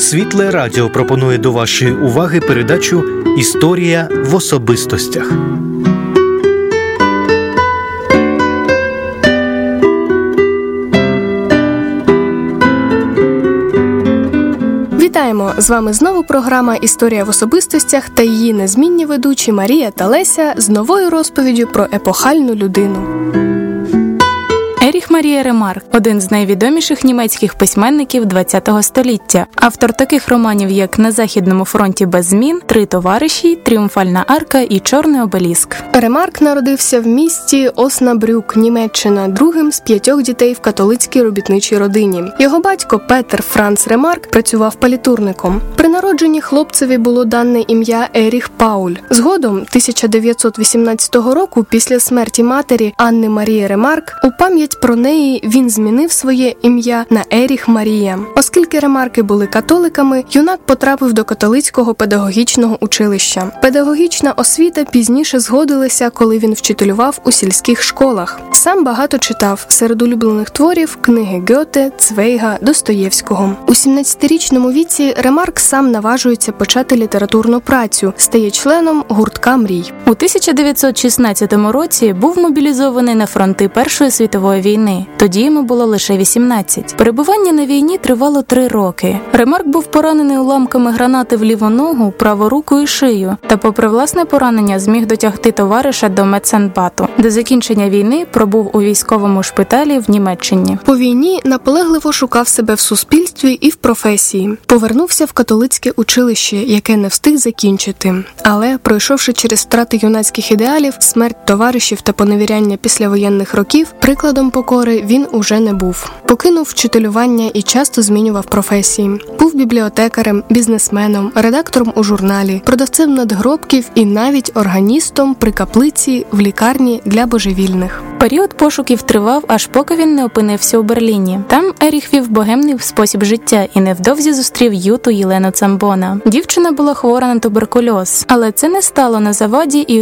Світле Радіо пропонує до вашої уваги передачу «Історія в особистостях». Вітаємо! З вами знову програма «Історія в особистостях» та її незмінні ведучі Марія та Леся з новою розповіддю про епохальну людину. Еріх Марія Ремарк – один з найвідоміших німецьких письменників ХХ століття. Автор таких романів, як «На Західному фронті без змін», «Три товариші», «Тріумфальна арка» і «Чорний обеліск». Ремарк народився в місті Оснабрюк, Німеччина, другим з 5 дітей в католицькій робітничій родині. Його батько Петер Франц Ремарк працював палітурником. При народженні хлопцеві було дане ім'я Еріх Пауль. Згодом, 1918 року, після смерті матері Анни Марії Ремарк, у пам'ять про неї він змінив своє ім'я на Еріх Марія. Оскільки Ремарки були католиками, юнак потрапив до католицького педагогічного училища. Педагогічна освіта пізніше згодилася, коли він вчителював у сільських школах. Сам багато читав, серед улюблених творів книги Гьоте, Цвейга, Достоєвського. У 17-річному віці Ремарк сам наважується почати літературну працю, стає членом гуртка мрій. У 1916 році був мобілізований на фронти Першої світової війни. Тоді йому було лише 18. Перебування на війні тривало 3 роки. Ремарк був поранений уламками гранати в ліву ногу, праву руку і шию, та попри власне поранення зміг дотягти товариша до медсанбату. До закінчення війни пробув у військовому шпиталі в Німеччині. По війні наполегливо шукав себе в суспільстві і в професії. Повернувся в католицьке училище, яке не встиг закінчити. Але, пройшовши через втрати юнацьких ідеалів, смерть товаришів та поневіряння післявоєнних років, прикладом покори він уже не був. Покинув вчителювання і часто змінював професії. Був бібліотекарем, бізнесменом, редактором у журналі, продавцем надгробків і навіть органістом при каплиці в лікарні для божевільних. Період пошуків тривав, аж поки він не опинився у Берліні. Там Еріх вів богемний спосіб життя і невдовзі зустрів Юту Єлену Цамбона. Дівчина була хвора на туберкульоз, але це не стало на заваді, і у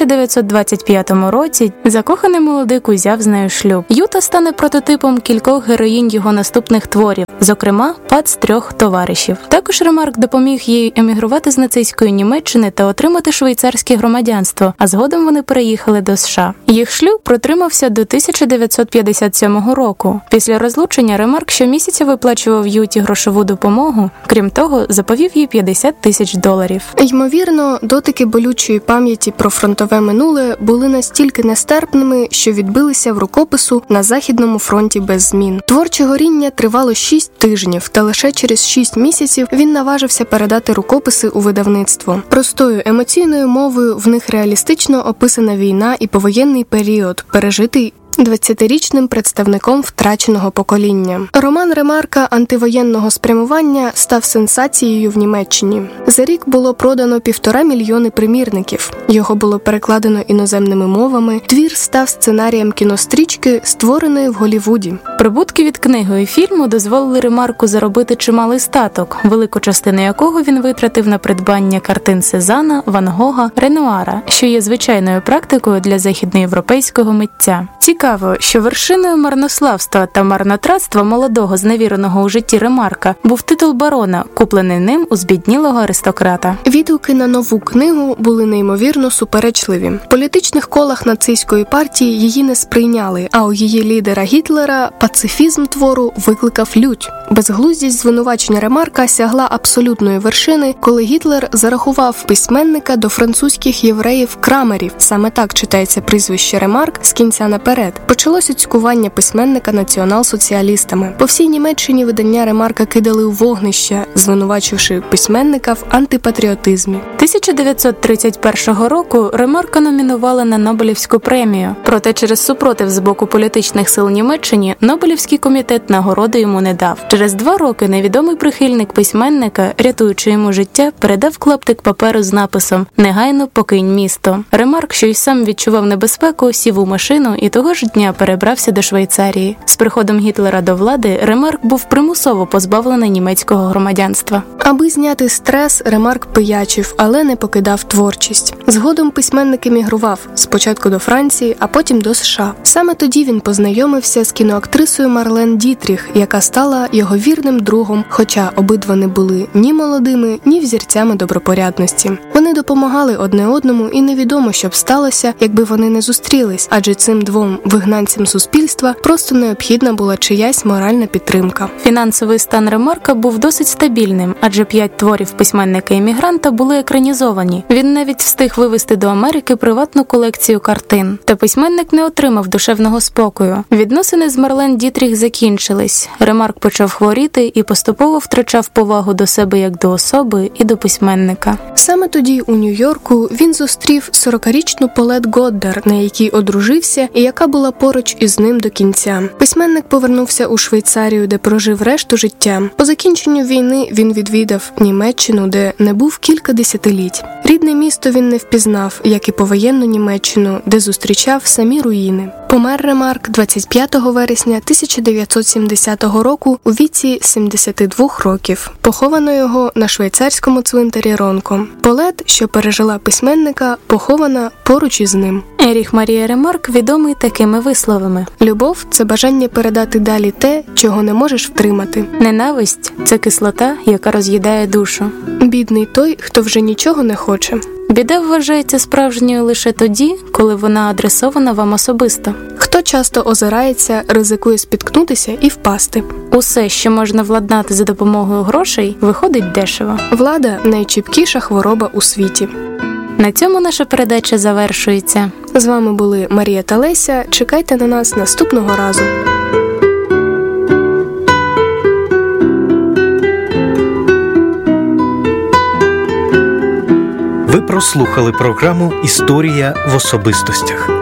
1925 році закоханий молодик узяв з нею шлюб. Юта стане прототипом кількох героїнь його наступних творів, зокрема «Пац трьох товаришів». Також Ремарк допоміг їй емігрувати з нацистської Німеччини та отримати швейцарське громадянство, а згодом вони переїхали до США. Їх шлюб протримався до 1957 року. Після розлучення Ремарк щомісяця виплачував Юті грошову допомогу, крім того, заповів їй $50,000. Ймовірно, дотики болючої пам'яті про фронтове минуле були настільки нестерпними, що відбилися в рукопису «На Західному фронті без змін». Творче горіння тривало 6 тижнів, та лише через 6 місяців він наважився передати рукописи у видавництво. Простою емоційною мовою в них реалістично описана війна і повоєнний період, пережитий 20-річним представником втраченого покоління. Роман Ремарка антивоєнного спрямування став сенсацією в Німеччині. За рік було продано 1,5 мільйони примірників. Його було перекладено іноземними мовами. Твір став сценарієм кінострічки, створеної в Голлівуді. Прибутки від книги і фільму дозволили Ремарку заробити чималий статок, велику частину якого він витратив на придбання картин Сезана, Ван Гога, Ренуара, що є звичайною практикою для західноєвропейського митця. Цікаво, що вершиною марнославства та марнотратства молодого зневіреного у житті Ремарка був титул барона, куплений ним у збіднілого аристократа. Відгуки на нову книгу були неймовірно суперечливі. В політичних колах нацистської партії її не сприйняли, а у її лідера Гітлера пацифізм твору викликав лють. Безглуздість звинувачення Ремарка сягла абсолютної вершини, коли Гітлер зарахував письменника до французьких євреїв-крамерів. Саме так читається прізвище Ремарк з кінця наперед. Почалося цькування письменника націонал-соціалістами. По всій Німеччині видання Ремарка кидали у вогнища, звинувачивши письменника в антипатріотизмі. 1931 року Ремарка номінували на Нобелівську премію. Проте через супротив з боку політичних сил Німеччини Нобелівський комітет нагороди йому не дав. Через 2 роки невідомий прихильник письменника, рятуючи йому життя, передав клаптик паперу з написом «Негайно покинь місто». Ремарк, що й сам відчував небезпеку, сів у машину і того ж дня перебрався до Швейцарії. З приходом Гітлера до влади Ремарк був примусово позбавлений німецького громадянства. Аби зняти стрес, Ремарк пиячив, але не покидав творчість. Згодом письменник емігрував, спочатку до Франції, а потім до США. Саме тоді він познайомився з кіноактрисою Марлен Дітріх, яка стала його вірним другом, хоча обидва не були ні молодими, ні взірцями добропорядності. Вони допомагали одне одному, і невідомо, що б сталося, якби вони не зустрілись, адже цим двом вигнанцям суспільства просто необхідна була чиясь моральна підтримка. Фінансовий стан Ремарка був досить стабільним, адже 5 творів письменника-емігранта були екранізовані. Він навіть встиг вивезти до Америки приватну колекцію картин. Та письменник не отримав душевного спокою. Відносини з Марлен Дітріх закінчились. Ремарк почав хворіти і поступово втрачав повагу до себе як до особи і до письменника. Саме тоді у Нью-Йорку він зустрів 40-річну Полет Годдар, на якій одружився і яка була поруч із ним до кінця. Письменник повернувся у Швейцарію, де прожив решту життя. По закінченню війни він відвідав Німеччину, де не був кілька десятиліть. Рідне місто він не впізнав, як і повоєнну Німеччину, де зустрічав самі руїни. Помер Ремарк 25 вересня 1970 року у віці 72 років. Поховано його на швейцарському цвинтарі Ронко. Полет, що пережила письменника, похована поруч із ним. Еріх Марія Ремарк відомий такими висловами. Любов – це бажання передати далі те, чого не можеш втримати. Ненависть – це кислота, яка роз'їдає душу. Бідний той, хто вже нічого не хоче. Біда вважається справжньою лише тоді, коли вона адресована вам особисто. Хто часто озирається, ризикує спіткнутися і впасти. Усе, що можна владнати за допомогою грошей, виходить дешево. Влада – найчіпкіша хвороба у світі. На цьому наша передача завершується. З вами були Марія та Леся. Чекайте на нас наступного разу. Ви прослухали програму «Історія в особистостях».